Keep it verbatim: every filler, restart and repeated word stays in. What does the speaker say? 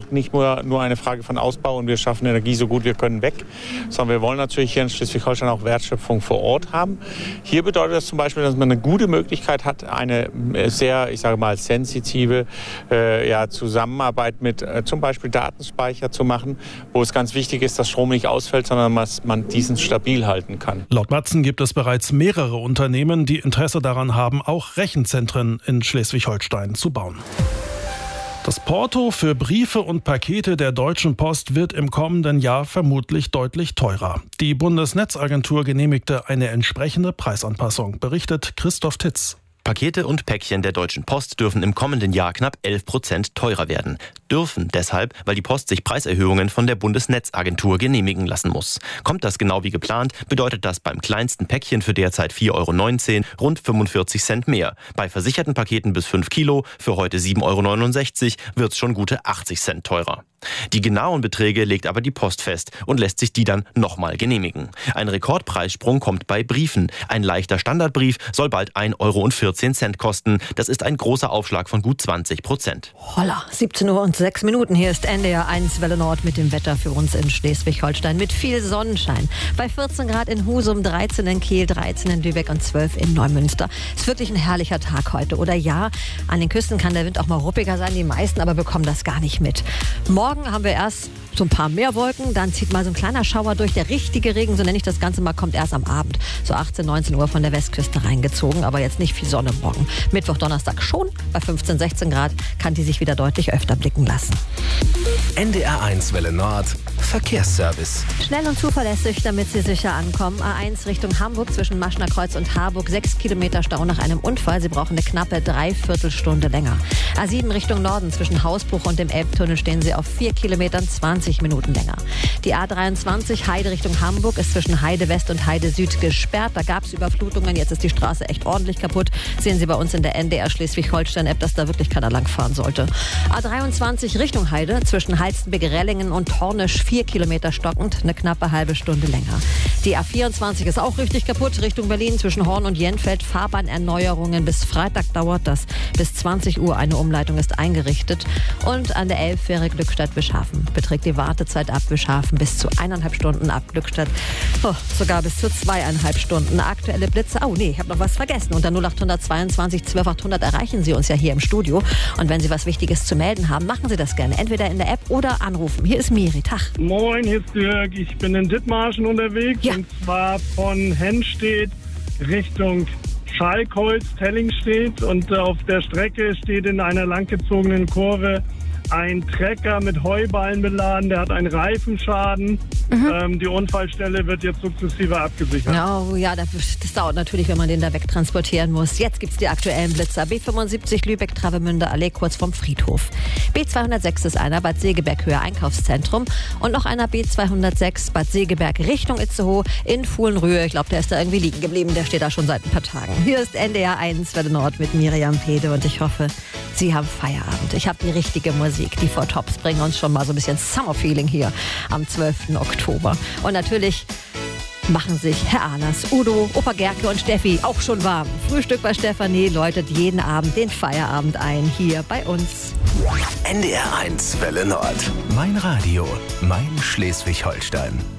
nicht nur, nur eine Frage von Ausbau und wir schaffen Energie so gut wir können weg, sondern wir wollen natürlich hier in Schleswig-Holstein auch Wertschöpfung vor Ort haben. Hier bedeutet das zum Beispiel, dass man eine gute Möglichkeit hat, eine sehr, ich sage mal, sensitive äh, ja, Zusammenarbeit mit äh, zum Beispiel Datenspeicher zu machen, wo es ganz wichtig ist, dass Strom nicht ausfällt, sondern dass man diesen stabil halten kann. Laut Matzen gibt es bereits mehrere Unternehmen, die Interesse daran haben, auch Rechenzentren in Schleswig-Holstein zu bauen. Das Porto für Briefe und Pakete der Deutschen Post wird im kommenden Jahr vermutlich deutlich teurer. Die Bundesnetzagentur genehmigte eine entsprechende Preisanpassung, berichtet Christoph Titz. Pakete und Päckchen der Deutschen Post dürfen im kommenden Jahr knapp elf Prozent teurer werden. Dürfen deshalb, weil die Post sich Preiserhöhungen von der Bundesnetzagentur genehmigen lassen muss. Kommt das genau wie geplant, bedeutet das beim kleinsten Päckchen für derzeit vier Euro neunzehn rund fünfundvierzig Cent mehr. Bei versicherten Paketen bis fünf Kilo für heute sieben Euro neunundsechzig wird es schon gute achtzig Cent teurer. Die genauen Beträge legt aber die Post fest und lässt sich die dann nochmal genehmigen. Ein Rekordpreissprung kommt bei Briefen. Ein leichter Standardbrief soll bald ein Euro vierzehn kosten. Das ist ein großer Aufschlag von gut zwanzig Prozent. Holla, siebzehn Uhr und sechs Minuten. Hier ist N D R eins Welle Nord mit dem Wetter für uns in Schleswig-Holstein mit viel Sonnenschein. Bei vierzehn Grad in Husum, dreizehn in Kiel, dreizehn in Lübeck und zwölf in Neumünster. Ist wirklich ein herrlicher Tag heute. Oder ja, an den Küsten kann der Wind auch mal ruppiger sein. Die meisten aber bekommen das gar nicht mit. Morgen haben wir erst so ein paar mehr Wolken, dann zieht mal so ein kleiner Schauer durch. Der richtige Regen, so nenne ich das Ganze mal, kommt erst am Abend. So achtzehn, neunzehn Uhr von der Westküste reingezogen, aber jetzt nicht viel Sonne morgen. Mittwoch, Donnerstag schon, bei fünfzehn, sechzehn Grad kann die sich wieder deutlich öfter blicken lassen. N D R eins Welle Nord, Verkehrsservice. Schnell und zuverlässig, damit Sie sicher ankommen. A eins Richtung Hamburg zwischen Maschner Kreuz und Harburg, sechs Kilometer Stau nach einem Unfall. Sie brauchen eine knappe Dreiviertelstunde länger. A sieben Richtung Norden zwischen Hausbruch und dem Elbtunnel stehen Sie auf vier Kilometern, zwanzig Minuten länger. Die A dreiundzwanzig Heide Richtung Hamburg ist zwischen Heide West und Heide Süd gesperrt. Da gab es Überflutungen. Jetzt ist die Straße echt ordentlich kaputt. Sehen Sie bei uns in der N D R Schleswig-Holstein-App, dass da wirklich keiner langfahren sollte. A dreiundzwanzig Richtung Heide zwischen Halstenbeke-Rellingen und Hornisch vier Kilometer stockend, eine knappe halbe Stunde länger. Die A vierundzwanzig ist auch richtig kaputt. Richtung Berlin zwischen Horn und Jenfeld Fahrbahnerneuerungen. Bis Freitag dauert das. Bis zwanzig Uhr eine Umleitung ist eingerichtet. Und an der Elbfähre Glückstadt-Wischhafen beträgt die Wartezeit ab Wischhafen bis zu eineinhalb Stunden, ab Glückstadt oh, sogar bis zu zweieinhalb Stunden. Aktuelle Blitze, oh nee, ich habe noch was vergessen. Unter null acht zweiundzwanzig zwölf achthundert erreichen Sie uns ja hier im Studio. Und wenn Sie was Wichtiges zu melden haben, machen Sie das gerne. Entweder in der App oder anrufen. Hier ist Miri. Tag. Moin, hier ist Dirk. Ich bin in Dithmarschen unterwegs. Ja. Und zwar von Hennstedt Richtung Schalkholz, Tellingstedt. Und auf der Strecke steht in einer langgezogenen Kurve ein Trecker mit Heuballen beladen, der hat einen Reifenschaden. Mhm. Ähm, die Unfallstelle wird jetzt sukzessive abgesichert. Oh ja, das, das dauert natürlich, wenn man den da wegtransportieren muss. Jetzt gibt's die aktuellen Blitzer. B fünfundsiebzig Lübeck-Travemünde Allee kurz vom Friedhof. B zweihundertsechs ist einer Bad Segeberg Höhe Einkaufszentrum und noch einer B zweihundertsechs Bad Segeberg Richtung Itzehoe in Fuhlenrühe. Ich glaube, der ist da irgendwie liegen geblieben. Der steht da schon seit ein paar Tagen. Hier ist N D R eins Welle Nord mit Miriam Pede und ich hoffe, Sie haben Feierabend. Ich habe die richtige Musik. Die Four Tops bringen uns schon mal so ein bisschen Summer-Feeling hier am zwölften Oktober. Und natürlich machen sich Herr Ahlers, Udo, Opa Gerke und Steffi auch schon warm. Frühstück bei Stefanie läutet jeden Abend den Feierabend ein, hier bei uns. N D R eins Welle Nord. Mein Radio, mein Schleswig-Holstein.